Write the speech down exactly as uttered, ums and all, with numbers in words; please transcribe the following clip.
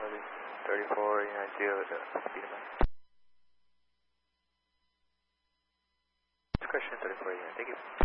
runway thirty-four, nine zero, the speed of light. Discretion thirty-four, thank you.